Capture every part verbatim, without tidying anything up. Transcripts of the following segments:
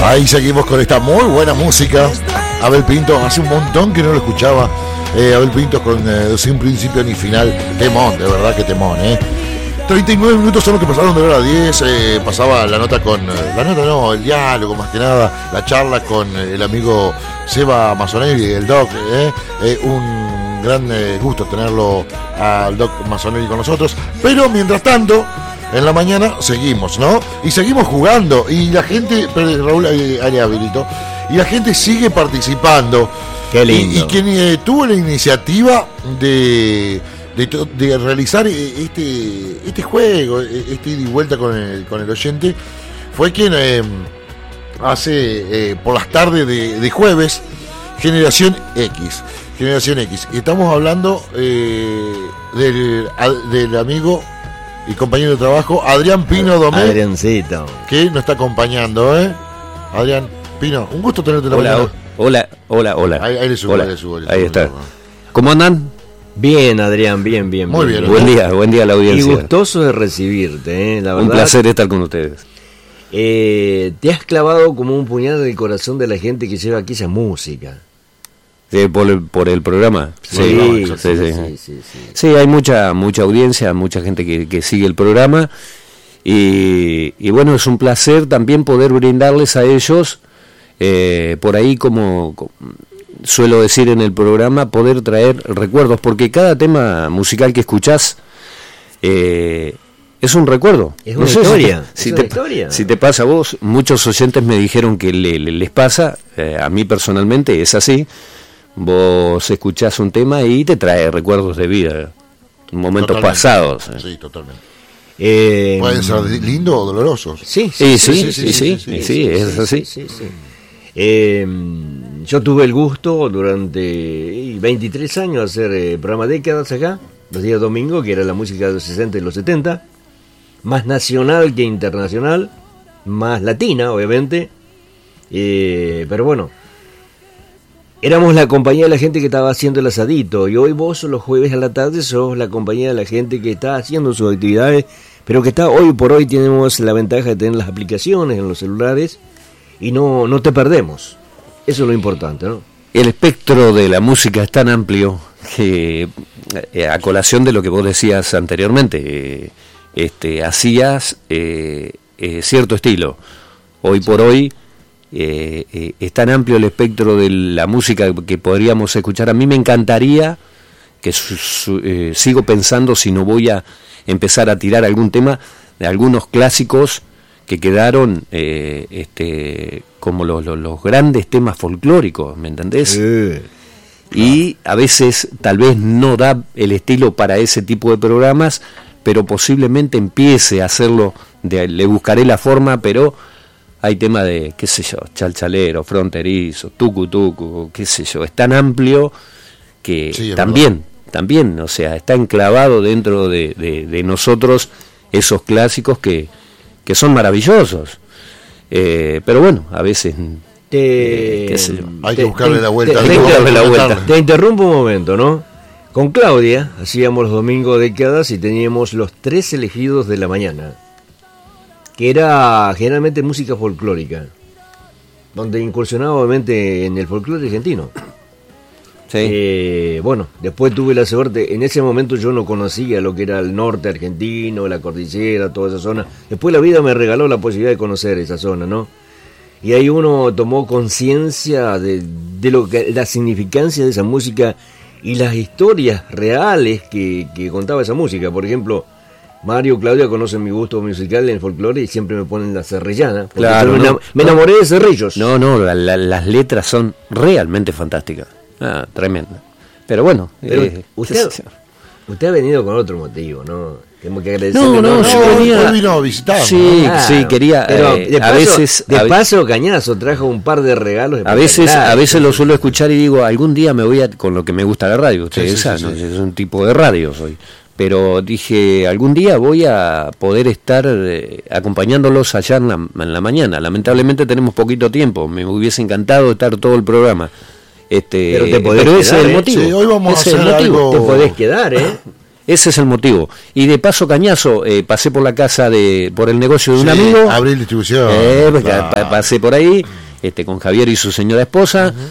Ahí seguimos con esta muy buena música. Abel Pintos, hace un montón que no lo escuchaba. Eh, Abel Pintos con eh, Sin Principio Ni Final. Temón, de verdad que temón, ¿eh? treinta y nueve minutos son los que pasaron de hora diez. Eh, pasaba la nota con. Eh, la nota no, el diálogo más que nada. La charla con eh, el amigo Seba Mazzonelli, el Doc. Eh, eh, un gran eh, gusto tenerlo al Doc Mazzonelli con nosotros. Pero mientras tanto. En la mañana seguimos, ¿no? Y seguimos jugando. Y la gente, Raúl, ahí habilitó. Y la gente sigue participando. Qué lindo. Y, y quien eh, tuvo la iniciativa de, de, de realizar este, este juego, este ida y vuelta con el, con el oyente, fue quien eh, hace eh, por las tardes de, de jueves, Generación X. Generación X. Y estamos hablando eh, del, del amigo y compañero de trabajo Adrián Pino Domé, Adriancito, que nos está acompañando, ¿eh? Adrián Pino, un gusto tenerte en la hola, mañana. Hola, hola, hola. Ahí, ahí le subo, hola. ahí le subo, le ahí subo, está. le subo. ¿Cómo andan? Bien, Adrián, bien, bien. Muy bien. bien buen día, buen día a la audiencia. Y gustoso de recibirte, ¿eh? La verdad. Un placer estar con ustedes. Eh, te has clavado como un puñal en el corazón de la gente que lleva aquí esa música. Sí, por, el, por el programa. Sí, sí, sí, sí, sí, sí, sí, sí. Sí, hay mucha mucha audiencia, mucha gente que, que sigue el programa y, y bueno, es un placer también poder brindarles a ellos, eh, por ahí como, como suelo decir en el programa, poder traer recuerdos, porque cada tema musical que escuchás eh, es un recuerdo. Es una no sé historia. Si, si, es te, una historia. si te pasa a vos, muchos oyentes me dijeron que le, le, les pasa, eh, a mí personalmente es así. Vos escuchás un tema y te trae recuerdos de vida, momentos Totalmente. pasados. Sí, totalmente. Eh, Pueden ser lindos o dolorosos. Sí, Sí, sí, sí, sí, sí, sí, es así. Sí, sí. Eh, yo tuve el gusto durante veintitrés años de hacer eh, programa Décadas acá, los días domingos, que era la música de los sesenta y los setenta, más nacional que internacional, más latina, obviamente, eh, pero bueno, éramos la compañía de la gente que estaba haciendo el asadito, y hoy vos los jueves a la tarde sos la compañía de la gente que está haciendo sus actividades, pero que está hoy por hoy tenemos la ventaja de tener las aplicaciones en los celulares y no, no te perdemos. Eso es lo importante, ¿no? El espectro de la música es tan amplio que, eh, a colación de lo que vos decías anteriormente, eh, este, hacías eh, eh, cierto estilo. Hoy por hoy eh, eh, es tan amplio el espectro de la música que podríamos escuchar. A mí me encantaría, que su, su, eh, sigo pensando si no voy a empezar a tirar algún tema de algunos clásicos que quedaron eh, este, como los, los, los grandes temas folclóricos, ¿me entendés? Eh, Y a veces tal vez no da el estilo para ese tipo de programas, pero posiblemente empiece a hacerlo, de, le buscaré la forma, pero hay tema de, qué sé yo, chalchalero, fronterizo, tucu tucu, qué sé yo, es tan amplio que Sí, también, también, o sea, está enclavado dentro de, de, de nosotros esos clásicos que, que son maravillosos. Eh, pero bueno, a veces... te, Eh, qué sé yo. Hay te- que buscarle te- la vuelta. te- hay que te- buscarle la te- vuelta. Te interrumpo un momento, ¿no? Con Claudia hacíamos los domingos décadas y teníamos los tres elegidos de la mañana, que era generalmente música folclórica, donde incursionaba obviamente en el folclore argentino. Sí. Eh, bueno, después tuve la suerte, en ese momento yo no conocía lo que era el norte argentino, la cordillera, toda esa zona. Después la vida me regaló la posibilidad de conocer esa zona, ¿no? Y ahí uno tomó conciencia de, de lo que la significancia de esa música y las historias reales que, que contaba esa música. Por ejemplo, Mario, Claudia conocen mi gusto musical en el folclore y siempre me ponen la cerrillana. porque Claro, yo me, no, enam- me enamoré de Cerrillos. No, no, la- la- las letras son realmente fantásticas. Ah, tremenda. Pero bueno, Pero eh, usted, qué sé yo. usted ha venido con otro motivo, ¿no? Tenemos que agradecerle. No, no, No, yo hoy- venía- hoy vino a visitarnos. Sí, Claro. sí, quería. Pero eh, de a paso, veces, de a, ve- paso, Cañazo trajo un par de regalos. a veces, a espectaculares. veces lo suelo escuchar y digo, algún día me voy a, con lo que me gusta la radio. Ustedes Sí, sí, saben, sí, ¿no? sí. Es un tipo de radio soy. Pero dije, algún día voy a poder estar eh, acompañándolos allá en la, en la mañana. Lamentablemente tenemos poquito tiempo. Me hubiese encantado estar todo el programa. Este, Pero te podés pero ese quedar, es el ¿eh? motivo. Sí, hoy vamos a Ese es el hacer motivo. algo- Te podés quedar, ¿eh? Ese es el motivo. Y de paso cañazo, eh, pasé por la casa de, por el negocio de un sí, amigo. Abril Distribución. Eh, pues, claro. pa- pasé por ahí, este, con Javier y su señora esposa. Uh-huh.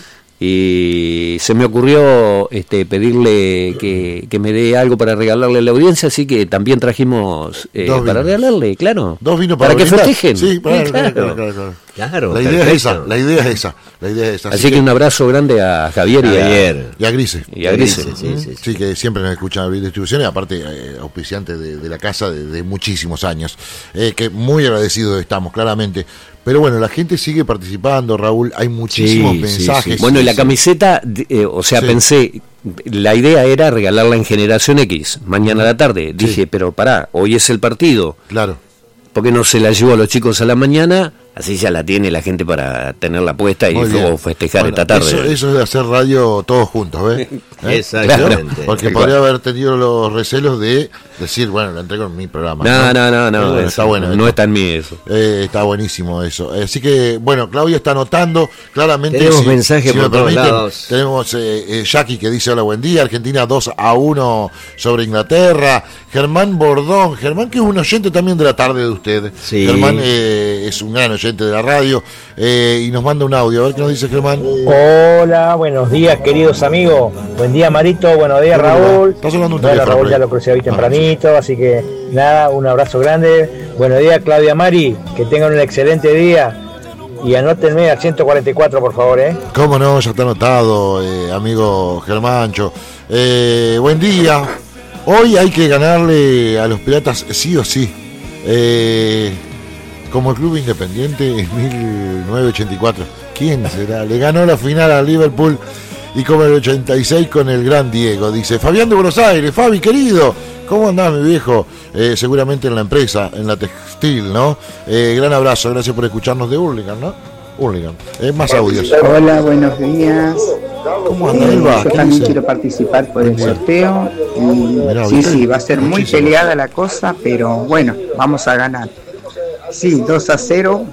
Y se me ocurrió este, pedirle que, que me dé algo para regalarle a la audiencia, así que también trajimos eh, para regalarle, claro. Dos vinos para, para que festejen. Sí, para, sí, claro. claro, claro, claro. Claro, la idea perfecto. es esa, la idea es esa, la idea es esa. Así, así que, que un abrazo grande a Javier, Javier. y a, y a Grise. Y a Grise. Sí, sí, sí, sí, sí, que siempre nos escuchan Abril Distribuciones, aparte eh, auspiciante de, de la casa de, de muchísimos años. Eh, que muy agradecidos estamos, claramente. Pero bueno, la gente sigue participando, Raúl, hay muchísimos sí, mensajes. Sí, sí. Bueno, y la camiseta, eh, o sea, sí. pensé, la idea era regalarla en Generación X, mañana a la tarde. Dije, sí. pero pará, hoy es el partido. Claro. ¿Por qué no se la llevo a los chicos a la mañana? Así ya la tiene la gente para tenerla puesta y luego festejar bueno, esta tarde. Eso, eso es de hacer radio todos juntos, ¿ves? ¿Eh? Exactamente. Porque podría haber tenido los recelos de decir, bueno, la entrego en mi programa. No, no, no, no. Bueno, está bueno. No, no está en mí eso. Eh, está buenísimo eso. Así que, bueno, Claudia está anotando claramente. Tenemos si, mensajes si por todos lados. Tenemos eh, eh, Jackie que dice, hola, buen día. Argentina dos a uno sobre Inglaterra. Germán Bordón. Germán, que es un oyente también de la tarde de usted. Sí. Germán eh, es un gran oyente de la radio. Eh, y nos manda un audio, a ver qué nos dice Germán. Hola, buenos días queridos amigos, buen día Marito, buenos días Raúl. Estás hablando un teléfono. Hola Raúl, ya lo crucé hoy tempranito, ah, sí. Así que nada, un abrazo grande. Buenos días Claudia Mari, que tengan un excelente día. Y anótenme al ciento cuarenta y cuatro, por favor, ¿eh? Cómo no, ya está anotado, eh, amigo Germancho. Eh, buen día. Hoy hay que ganarle a los Piratas sí o sí. Eh... Como el club independiente en mil novecientos ochenta y cuatro. ¿Quién será? Le ganó la final a Liverpool y como el ochenta y seis con el gran Diego. Dice Fabián de Buenos Aires. Fabi, querido, ¿cómo andás, mi viejo? Eh, seguramente en la empresa, en la textil, ¿no? Eh, gran abrazo, gracias por escucharnos de Hurlingham, ¿no? Hurlingham. Eh, más audios. Hola, buenos días. ¿Cómo anda, Elba? Yo también dice? quiero participar por el sorteo. Y Mirá, sí, sí, va a ser muy muchísimo. Peleada la cosa, pero bueno, vamos a ganar. Sí, dos a cero.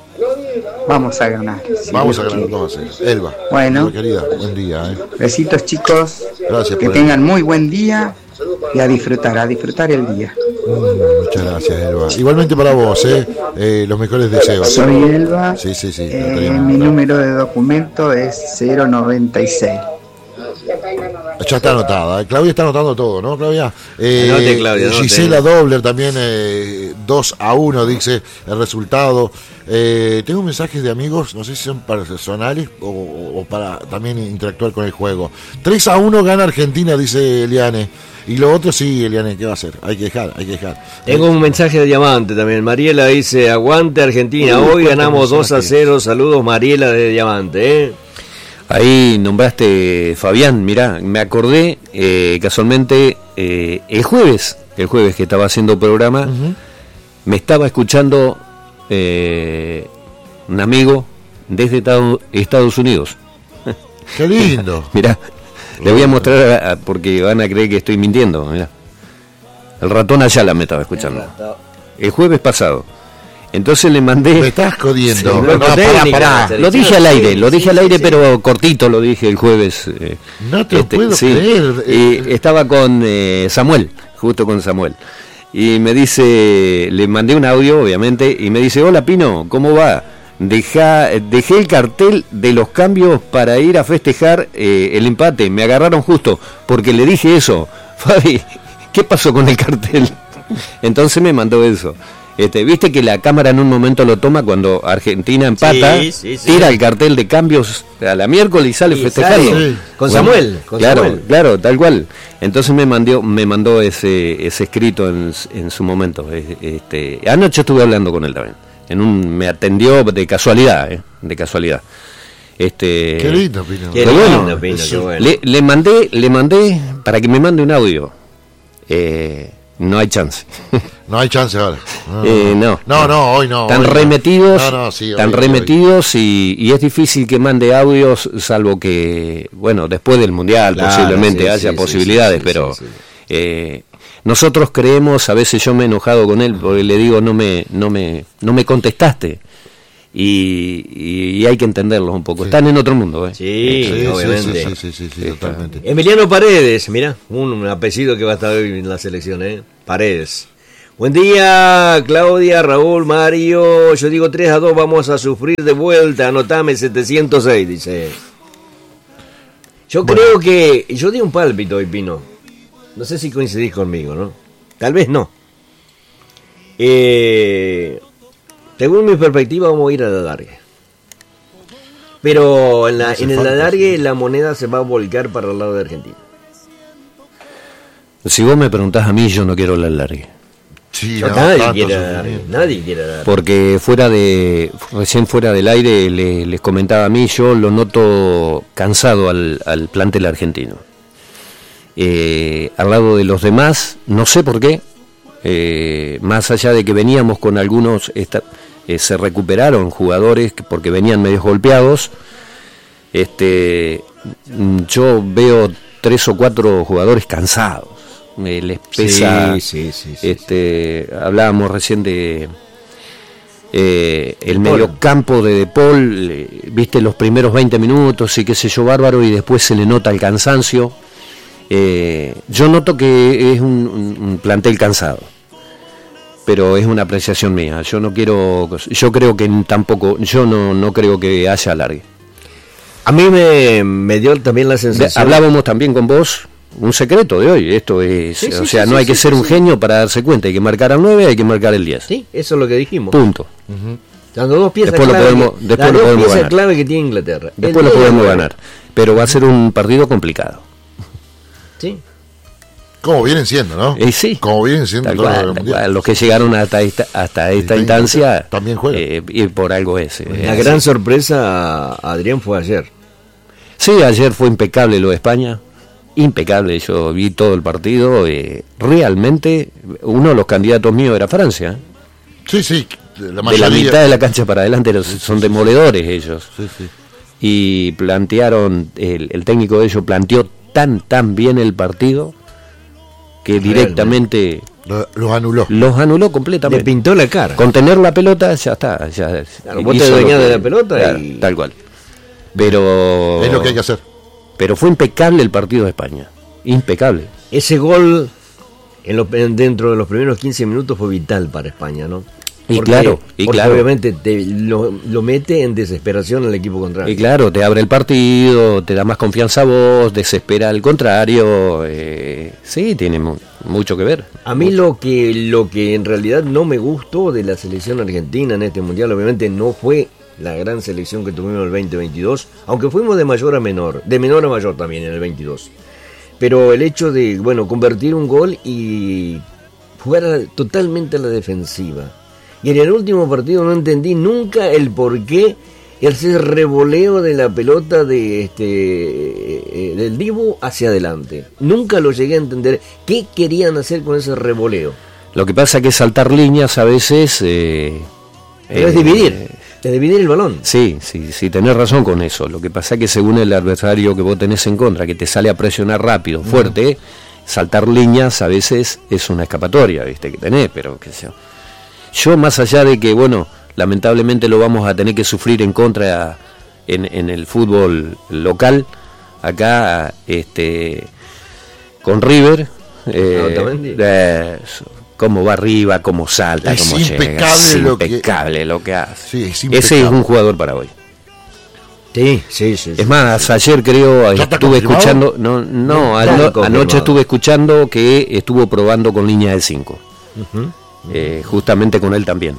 Vamos a ganar. Si vamos a ganar dos a cero. Elba. Bueno. Querida, buen día. ¿eh? Besitos, chicos. Gracias. Que tengan muy buen día y a disfrutar, a disfrutar el día. Mm, muchas gracias, Elba. Igualmente para vos, ¿eh? Eh, los mejores deseos. Soy Elba. Sí, sí, sí. Eh, mi número de documento es cero noventa y seis. Ya está anotada, ¿eh? Claudia está anotando todo, ¿no, Claudia? Eh, anote, Claudia anote. Gisela Dobler también, eh, dos a uno, dice el resultado. Eh, tengo mensajes de amigos, no sé si son personales o, o para también interactuar con el juego. tres a uno gana Argentina, dice Eliane. Y lo otro sí, Eliane, ¿qué va a hacer? Hay que dejar, hay que dejar. Tengo un mensaje de Diamante también. Mariela dice, aguante Argentina, hoy ganamos dos a cero. Saludos, Mariela de Diamante, ¿eh? Ahí nombraste Fabián, mirá, me acordé eh, casualmente eh, el jueves, el jueves que estaba haciendo programa, uh-huh. me estaba escuchando eh, un amigo desde Estados Unidos. ¡Qué lindo! Mirá, le voy a mostrar a, a, porque van a creer que estoy mintiendo, mirá. El ratón Ayala me estaba escuchando. El jueves pasado. Entonces le mandé. Me estás jodiendo. Sí, no, pará, pará. Lo dije al aire, lo dije al aire, pero cortito lo dije el jueves. Eh, no te este, puedo sí. creer. Y estaba con eh, Samuel, justo con Samuel. Y me dice, le mandé un audio, obviamente, y me dice, hola Pino, ¿cómo va? Deja, dejé el cartel de los cambios para ir a festejar eh, el empate. Me agarraron justo, porque le dije eso. Fabi, ¿qué pasó con el cartel? Entonces me mandó eso. Este, viste que la cámara en un momento lo toma cuando Argentina empata, sí, sí, sí. tira el cartel de cambios a la miércoles y sale sí, festejando. Sale. Sí. Con bueno, Samuel. Con claro, Samuel. claro, tal cual. Entonces me mandó, me mandó ese, ese escrito en, en su momento. Este, anoche estuve hablando con él también. En un, me atendió de casualidad, ¿eh? de casualidad. Este, qué lindo, Pino. Qué bueno, lindo, Pino, qué bueno. Le, le mandé, le mandé para que me mande un audio. Eh, No hay chance. No hay chance ahora. No, eh, no, no, no, hoy no. Están hoy remetidos, no. No, no, sí, están hoy, remetidos hoy. Y, y es difícil que mande audios, salvo que, bueno, después del Mundial claro, posiblemente sí, haya sí, posibilidades, sí, sí, pero sí, sí. Eh, nosotros creemos, a veces yo me he enojado con él porque le digo, no me, no me, no me contestaste. y, y hay que entenderlos un poco. Sí. Están en otro mundo, ¿eh? Sí, sí, obviamente. Sí, sí, sí, sí, sí, totalmente. Emiliano Paredes, mirá, un, un apellido que va a estar hoy en la selección, ¿eh? Paredes. Buen día, Claudia, Raúl, Mario. Yo digo tres a dos, vamos a sufrir de vuelta. Anotame setecientos seis, dice. Yo bueno. creo que... Yo di un pálpito hoy, Pino. No sé si coincidís conmigo, ¿no? Tal vez no. Eh, según mi perspectiva, vamos a ir a la larga. Pero en, la, en el alargue la moneda se va a volcar para el lado de Argentina. Si vos me preguntás a mí, yo no quiero la alargue. Sí, no, no, nadie, tanto, quiere dar, nadie quiere dar. Porque fuera de, recién fuera del aire les, les comentaba a mí, yo lo noto cansado al, al plantel argentino. Eh, al lado de los demás, no sé por qué, eh, más allá de que veníamos con algunos, esta, eh, se recuperaron jugadores porque venían medio golpeados, este, yo veo tres o cuatro jugadores cansados. Eh, les pesa, sí, sí, sí, sí, este, sí. Hablábamos recién de eh, el mediocampo de De Paul, eh, viste los primeros veinte minutos y qué sé yo, bárbaro, y después se le nota el cansancio. Eh, yo noto que es un, un, un plantel cansado, pero es una apreciación mía. Yo no quiero, yo creo que tampoco, yo no, no creo que haya alargue. A mí me, me dio también la sensación. De, hablábamos también con vos. Un secreto de hoy, esto es, sí, sí, o sea, sí, no sí, hay que sí, ser sí, un sí. genio para darse cuenta, hay que marcar al nueve, hay que marcar el diez. Sí, eso es lo que dijimos. Punto. Uh-huh. Dando dos piezas después clave, lo podemos, que, después lo dos podemos piezas ganar. clave que tiene Inglaterra. Después lo podemos ganar, pero va a ser un partido complicado. Sí. Como vienen siendo, ¿no? Eh, sí. Como vienen siendo tal cual, tal cual. Los que llegaron hasta esta, hasta esta sí, instancia también juegan. Eh, y por algo es. Eh, La eh, gran sí. sorpresa, Adrián, fue ayer. Sí, ayer fue impecable lo de España. Impecable, yo vi todo el partido, eh, realmente uno de los candidatos míos era Francia. ¿eh? Sí, sí, la mayoría. De la mitad de la cancha para adelante los, sí, son sí, demoledores ellos. Sí, sí. Y plantearon, el, el técnico de ellos planteó tan, tan bien el partido que directamente los, los anuló. Los anuló completamente. Le pintó la cara. Con tener la pelota ya está. Ya, claro, vos te dueñás de la pelota claro, y... tal cual. Pero... Es lo que hay que hacer. Pero fue impecable el partido de España, impecable. Ese gol en lo, dentro de los primeros quince minutos fue vital para España, ¿no? Y porque, claro, y porque claro. obviamente te, lo, lo mete en desesperación el equipo contrario. Y claro, te abre el partido, te da más confianza a vos, desespera al contrario. Eh, sí, tiene mu- mucho que ver. A mí lo que, lo que en realidad no me gustó de la selección argentina en este mundial, obviamente no fue la gran selección que tuvimos en el veinte veintidós, aunque fuimos de mayor a menor, de menor a mayor también en el veintidós. Pero el hecho de, bueno, convertir un gol y jugar a, totalmente a la defensiva. Y en el último partido no entendí nunca el porqué ese revoleo de la pelota de este eh, del Dibu hacia adelante. Nunca lo llegué a entender. ¿Qué querían hacer con ese revoleo? Lo que pasa es que saltar líneas a veces... Eh, Pero eh, es dividir. Eh, de dividir el balón. Sí, sí, sí, tenés razón con eso. Lo que pasa es que según el adversario que vos tenés en contra, que te sale a presionar rápido, fuerte, mm. saltar líneas a veces es una escapatoria, viste, que tenés, pero qué sé yo. Yo, más allá de que, bueno, lamentablemente lo vamos a tener que sufrir en contra en, en el fútbol local, acá, este, con River, eh, eh, cómo va arriba, cómo salta, es cómo impecable llega, es lo impecable que, lo que hace. Sí, es Ese es un jugador para hoy. Sí, sí, sí. Es más, sí. ayer creo, estuve escuchando, no, no, ano, anoche estuve escuchando que estuvo probando con línea de cinco. Uh-huh. Eh, justamente con él también.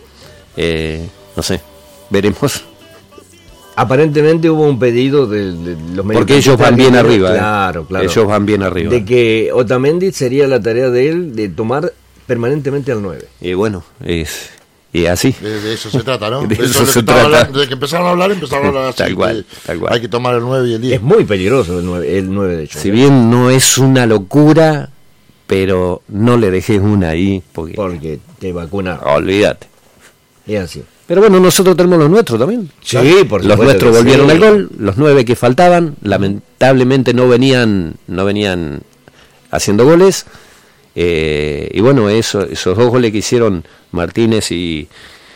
Eh, no sé, veremos. Aparentemente hubo un pedido de, de los medios. Porque ellos van bien de, arriba. Claro, eh. claro. Ellos van bien arriba. De que Otamendi sería la tarea de él de tomar permanentemente al nueve. Y bueno, es y así. De, de eso se trata, ¿no? De, de eso, eso se se trata. Hablando, de que empezaron a hablar, empezaron a hablar así. Tal cual, que tal cual. Hay que tomar el nueve y el diez. Es muy peligroso el nueve, el nueve de hecho. Si bien no es una locura, pero no le dejes una ahí. Porque, porque te vacunan. Olvídate. Es así. Pero bueno, nosotros tenemos los nuestros también. Sí, por los nuestros volvieron sí. al gol, los nueve que faltaban, lamentablemente no venían, no venían haciendo goles. Eh, y bueno, eso, esos dos goles que hicieron Martínez y,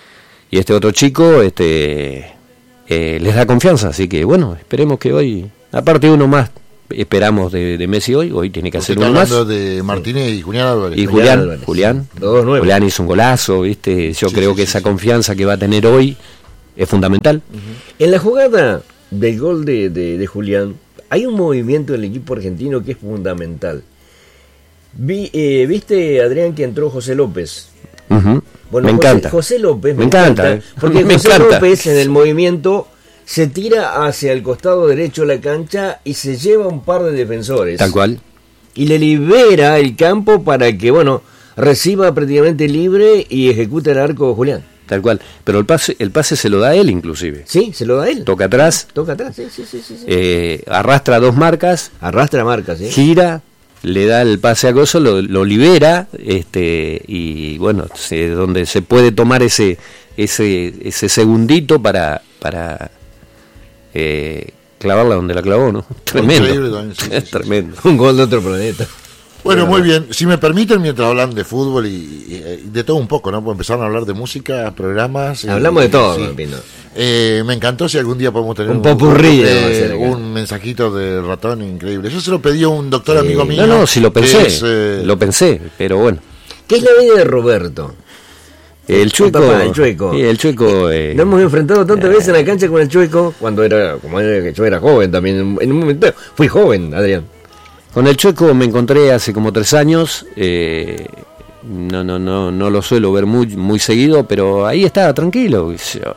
y este otro chico este eh, les da confianza, así que bueno, esperemos que hoy, aparte uno más, esperamos de, de Messi hoy, hoy tiene que hacer uno más. De Martínez y Julián Álvarez. Y Julián, Álvarez. Julián, Julián hizo un golazo, ¿viste? Yo sí, creo sí, que sí, esa sí. confianza que va a tener hoy es fundamental. Uh-huh. En la jugada del gol de, de, de Julián, hay un movimiento del equipo argentino que es fundamental. Vi, eh, ¿Viste, Adrián, que entró José López? Uh-huh. Bueno, me José, encanta. José López, me, me encanta, encanta, eh. porque me José encanta. López en el movimiento se tira hacia el costado derecho de la cancha y se lleva un par de defensores. Tal cual. Y le libera el campo para que, bueno, reciba prácticamente libre y ejecute el arco de Julián. Tal cual. Pero el pase, el pase se lo da él inclusive. Sí, se lo da él. Toca atrás. Toca atrás, sí, sí, sí. sí, sí. Eh, arrastra dos marcas. Arrastra marcas, sí. Gira, le da el pase a Gozo, lo, lo libera, este, y bueno, se, donde se puede tomar ese, ese, ese segundito para, para eh, clavarla donde la clavó, ¿no? Tremendo. También, sí, sí, sí. Tremendo. Un gol de otro planeta. Bueno, muy bien. Si me permiten, mientras hablan de fútbol y, y, y de todo un poco, ¿no? Pues empezaron a hablar de música, programas. Hablamos y, de todo, sí. Pino. Eh, me encantó si algún día podemos tener un, un popurrí, eh, un mensajito de ratón increíble. Yo se lo pedí a un doctor sí. amigo mío. No, no, si lo pensé, es, eh... lo pensé, pero bueno. ¿Qué es la vida de Roberto? El Chueco, el, papá, el Chueco. Sí, el Chueco. Eh, Nos hemos enfrentado tantas eh, veces en la cancha con el Chueco cuando era, como era, yo era joven también. En un momento fui joven, Adrián. Con el Chueco me encontré hace como tres años. Eh, no, no, no, no lo suelo ver muy, muy seguido, pero ahí estaba tranquilo.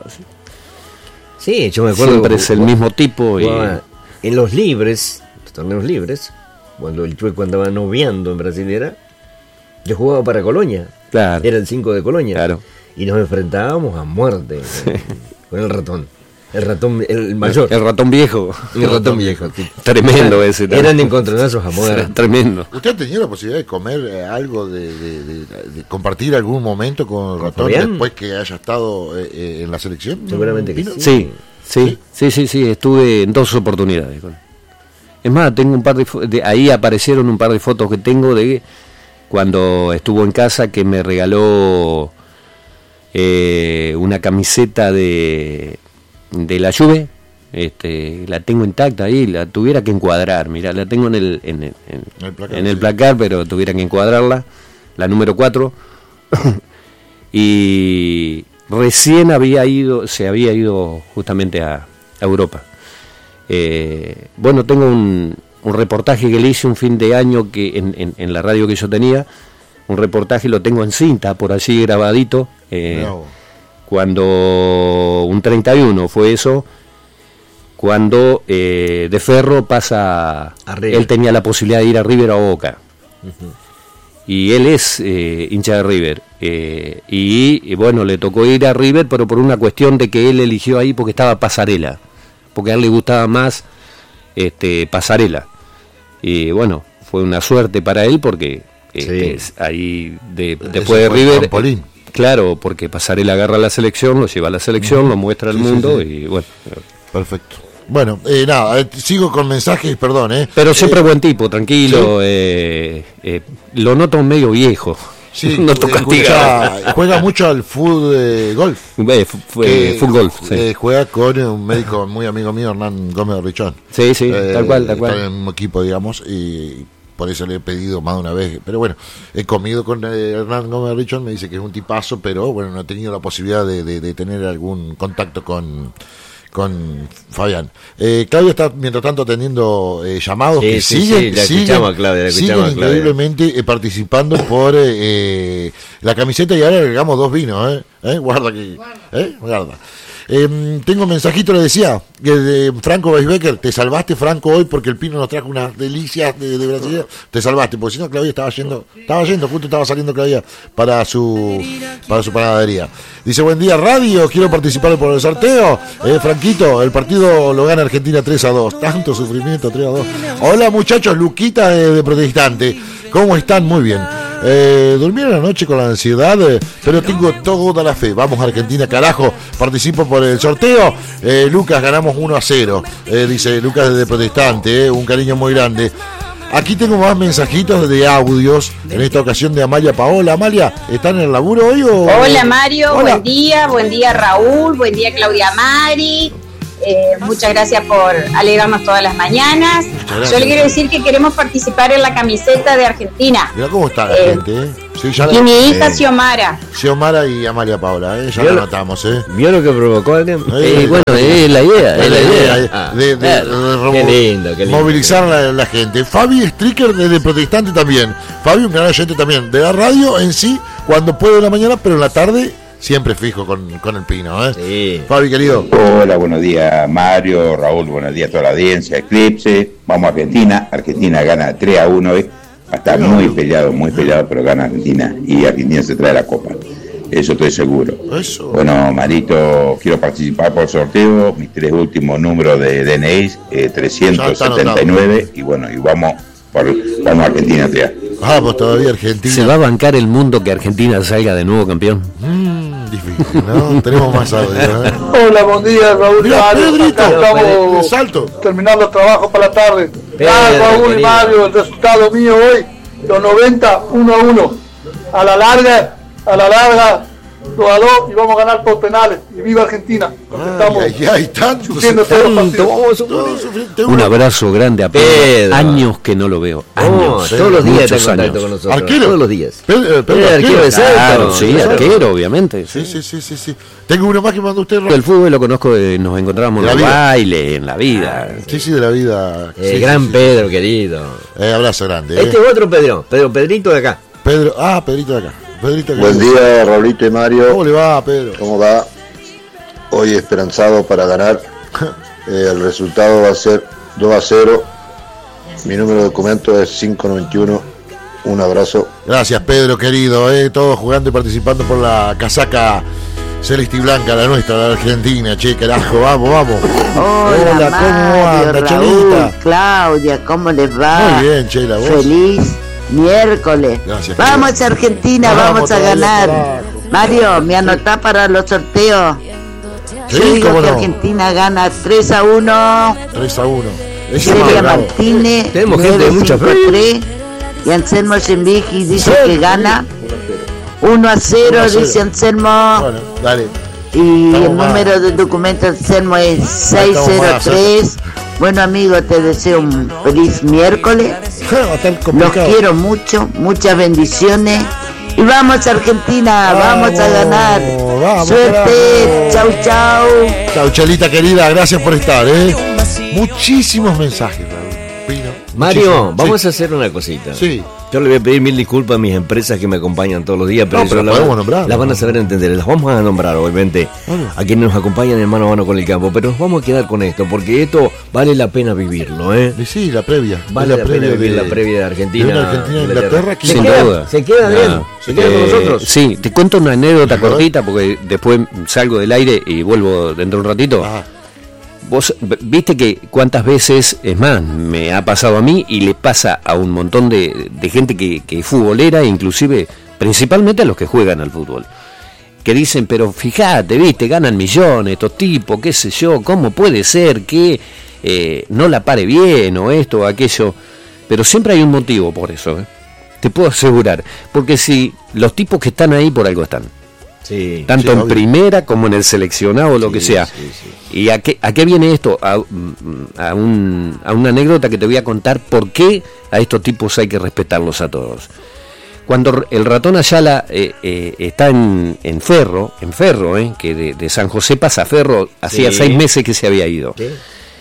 Sí, yo me acuerdo. Siempre es el mismo tipo. Y... En los libres, los torneos libres, cuando el Chueco andaba noviando en Brasilera, yo jugaba para Colonia. Claro. Era el cinco de Colonia. Claro. Y nos enfrentábamos a muerte sí. con el ratón. El ratón, el mayor. El, el ratón viejo. El ratón viejo. Sí. Tremendo ese. Eran también. encontronazos a muerte. Tremendo. ¿Usted ha tenido la posibilidad de comer eh, algo, de, de, de, de compartir algún momento con el ratón Fabián? después que haya estado eh, eh, en la selección? Seguramente que sí. Sí, sí, sí, sí, sí, estuve en dos oportunidades. Es más, tengo un par de, de ahí aparecieron un par de fotos que tengo de cuando estuvo en casa, que me regaló eh, una camiseta de de la Juve, este, la tengo intacta ahí, la tuviera que encuadrar, mira, la tengo en el en el, en, el placar, en el placar, pero tuviera que encuadrarla, la número cuatro. Y recién había ido, se había ido justamente a, a Europa. Eh, bueno, tengo un, un reportaje que le hice un fin de año que en, en, en la radio que yo tenía, un reportaje lo tengo en cinta, por allí grabadito, eh, no. Cuando un treinta y uno fue eso, cuando eh, de Ferro pasa, él tenía la posibilidad de ir a River o a Boca. Uh-huh. Y él es eh, hincha de River. Eh, y, y bueno, le tocó ir a River, pero por una cuestión de que él eligió ahí porque estaba Pasarela. Porque a él le gustaba más este, Pasarela. Y bueno, fue una suerte para él porque este, sí. ahí de, después de River... Trampolín. Claro, porque Pasarela agarra la selección, lo lleva a la selección, lo muestra al sí, mundo sí, sí. y bueno. Perfecto. Bueno, eh, nada, eh, sigo con mensajes, perdón, ¿eh? Pero siempre eh, buen tipo, tranquilo, ¿sí? eh, eh, lo noto medio viejo. Sí, no toca escucha, juega mucho al fútbol eh, golf. Eh, fue, fue golf, sí. eh, Juega con un médico muy amigo mío, Hernán Gómez Richón. Sí, sí, eh, tal cual, tal cual. Está en un equipo, digamos, y por eso le he pedido más de una vez. Pero bueno, he comido con eh, Hernán Gómez Richón, me dice que es un tipazo, pero bueno, no he tenido la posibilidad de, de, de tener algún contacto con... con Fabián. Eh, Claudia está, mientras tanto, atendiendo eh, llamados sí, que sí, siguen, sí, la siguen, escuchamos, Claudia, la siguen escuchamos, increíblemente eh, participando por eh, la camiseta, y ahora agregamos dos vinos, ¿eh? ¿Eh? Guarda que... ¿Eh? Guarda. Eh, tengo un mensajito, le decía, de Franco Weisbecker. Te salvaste, Franco, hoy porque el Pino nos trajo unas delicias de, de Brasil. Te salvaste, porque si no, Claudia estaba yendo, estaba yendo, justo estaba saliendo Claudia para su para su panadería. Dice, buen día, radio, quiero participar por el sorteo. Eh, Franquito, el partido lo gana Argentina tres a dos. Tanto sufrimiento, tres a dos. Hola, muchachos, Luquita de, de Protestante. ¿Cómo están? Muy bien. Eh, durmieron anoche con la ansiedad, eh, pero tengo toda la fe. Vamos, Argentina, carajo. Participo por el sorteo. Eh, Lucas, ganamos uno a cero. Eh, dice Lucas de Protestante. Eh, un cariño muy grande. Aquí tengo más mensajitos de audios, en esta ocasión de Amalia Paola. Amalia, ¿están en el laburo hoy o...? Hola Mario, Hola. Buen día, buen día Raúl, buen día Claudia Mari. Eh, muchas gracias por alegrarnos todas las mañanas. Yo le quiero decir que queremos participar en la camiseta de Argentina. Mirá cómo está la Eh, gente, ¿eh? Sí, ya Y la- mi hija eh, Xiomara. Xiomara y Amalia Paola, ¿eh? Ya Yo lo lo- notamos, ¿eh? ¿Vio lo que provocó alguien? Eh, Eh, bueno, es la idea, es la idea. Ah, de, de- claro. de- Qué lindo, qué lindo. movilizar a la, la gente. Fabi Stricker desde Protestante también. Fabi, un gran oyente también. De la radio en sí, cuando puedo en la mañana, pero en la tarde siempre fijo con, con el Pino, ¿eh? Sí. Fabi, querido. Hola, buenos días Mario, Raúl, buenos días a toda la audiencia, Eclipse, vamos a Argentina, Argentina gana tres a uno hoy, va a estar muy peleado, muy peleado, pero gana Argentina y Argentina se trae la copa, eso estoy seguro. Eso. Bueno, Marito, quiero participar por sorteo, mis tres últimos números de D N I, eh, trescientos setenta y nueve, y bueno, y vamos, por, vamos a Argentina, tía. Vamos todavía Argentina. ¿Se va a bancar el mundo que Argentina salga de nuevo campeón? Mm, difícil, ¿no? Tenemos más audio, ¿eh? Hola, buen día, Raúl. Mira, Mario. Pedrito, Acá de estamos Salto. terminando el trabajo para la tarde. Pedro, Ah, Raúl y querido. Mario, el resultado mío hoy, los noventa, uno a uno. A la larga, a la larga, dos a dos y vamos a ganar por penales. Y viva Argentina. Porque estamos Ay, ay, ay, tanto. sufriendo todos los Tanto, partidos. vamos a sufrir. Todo sufriente, Un uno. abrazo grande a Pedro. Pedro. Años que no lo veo. Oh, Años. todos los días está en muchos contacto años. con nosotros. Arquero. Todos los días. Pedro, eh, Pedro, Eh, arquero de Salto. Claro, sí, Claro. arquero, obviamente. Sí, sí, sí, sí, sí. Tengo uno más que mandó usted, El Raúl. fútbol lo conozco, de, nos encontramos De en la el vida. baile, en la vida. Sí, sí, de la vida. El Sí, gran sí, sí. Pedro, querido. Eh, abrazo grande, ¿eh? Este es otro Pedro, Pedro Pedrito de acá. Pedro, ah, Pedrito de acá. Pedrito de acá. Buen día, Raulito y Mario. ¿Cómo le va, Pedro? ¿Cómo va? Hoy esperanzado para ganar. Eh, el resultado va a ser dos a cero. Mi número de documento es cinco noventa y uno. Un abrazo. Gracias, Pedro, querido, ¿eh? Todos jugando y participando por la casaca celeste y blanca, la nuestra, la argentina. Che, carajo, vamos, vamos. Hola, ¿cómo Mario, anda, Raúl, Chelita? Claudia, ¿cómo les va? Muy bien, Chela, vos. Feliz miércoles. Gracias, Vamos querida. Argentina, Vamos vamos, a todavía, ganar. carajo. Mario, me anotá para los sorteos. Sí, Yo digo cómo que no. Argentina gana tres a uno. tres a uno. Ese Celia es más bravo. Martínez, Tenemos gente de mucha fe. nueve cinco tres. Y Anselmo Sembigi dice Sí. que gana uno a cero, uno a cero. dice Anselmo. Bueno, dale. Y Estamos el más. número del documento Anselmo es seis estamos cero más, tres. Bueno, amigo, te deseo un feliz miércoles. Va a estar Los complicado. quiero mucho, muchas bendiciones. Y vamos Argentina, vamos, a ganar. vamos, Suerte, carajo. chau chau. Chau, Chelita querida, gracias por estar, ¿eh? Muchísimos mensajes, Raúl. Pino, Mario, muchísimos. vamos Sí. a hacer una cosita. Sí. Yo le voy a pedir mil disculpas a mis empresas que me acompañan todos los días, pero, No, pero eso la podemos van- nombrar, las van a ¿no? saber entender. Las vamos a nombrar, obviamente, Bueno. a quienes nos acompañan en mano a mano con el campo, pero nos vamos a quedar con esto, porque esto vale la pena vivirlo, ¿eh? Y sí, la previa. Vale Es la pena vivir la previa de Argentina. de una Argentina Inglaterra. Inglaterra que Se Sin queda, duda. se queda bien, Ah, se queda con eh, nosotros. Sí, te cuento una anécdota cortita porque después salgo del aire y vuelvo dentro de un ratito. Ah, Vos v- viste que cuántas veces, es más, me ha pasado a mí y le pasa a un montón de, de gente que, que es futbolera, e inclusive principalmente a los que juegan al fútbol, que dicen, pero fíjate, viste, ganan millones estos tipos, qué sé yo, cómo puede ser que eh, no la pare bien o esto o aquello, pero siempre hay un motivo por eso, ¿eh? Te puedo asegurar, porque si los tipos que están ahí por algo están. Sí. Tanto Sí, en obvio. primera como en el seleccionado o lo Sí, que sea. sí, sí. ¿Y a qué, a qué viene esto? A, mm, a, un, a una anécdota que te voy a contar por qué a estos tipos hay que respetarlos a todos. Cuando el ratón Ayala eh, eh, está en, en Ferro, en Ferro, eh, que de, de San José pasa a Ferro, hacía Sí. seis meses que se había ido. Sí.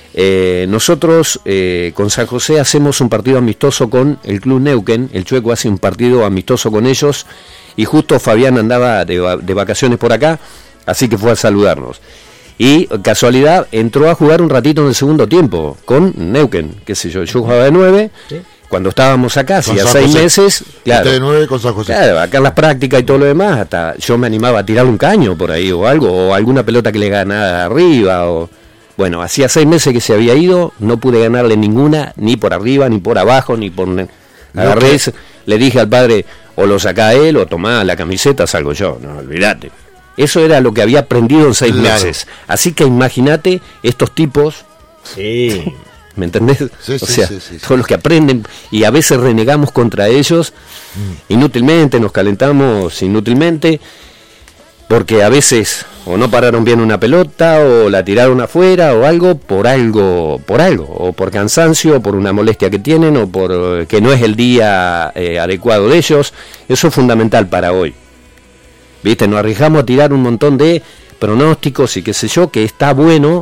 Eh, nosotros eh, con San José hacemos un partido amistoso con el Club Neuquén, el Chueco hace un partido amistoso con ellos y justo Fabián andaba de, va- de vacaciones por acá, así que fue a saludarnos. Y casualidad entró a jugar un ratito en el segundo tiempo con Neuquén, qué sé yo, yo jugaba de nueve, Sí. cuando estábamos acá, Con hacía San seis José. meses, claro. Usted de nueve con San José. Claro, acá en las prácticas y todo lo demás, hasta yo me animaba a tirar un caño por ahí o algo, o alguna pelota que le ganara arriba, o bueno, hacía seis meses que se había ido, no pude ganarle ninguna, ni por arriba, ni por abajo, ni por... Agarré, que- ese- le dije al padre, o lo saca él, o tomá la camiseta, salgo yo, no, olvídate. Eso era lo que había aprendido en seis Claro. meses. Así que imagínate estos tipos, Sí. ¿me entendés? Sí, o sí, sea, sí, sí, sí. son los que aprenden y a veces renegamos contra ellos mm. inútilmente, nos calentamos inútilmente, porque a veces o no pararon bien una pelota, o la tiraron afuera, o algo, por algo, por algo, o por cansancio, o por una molestia que tienen, o por eh, que no es el día eh, adecuado de ellos. Eso es fundamental para hoy. ¿Viste? Nos arriesgamos a tirar un montón de pronósticos y qué sé yo, que está bueno,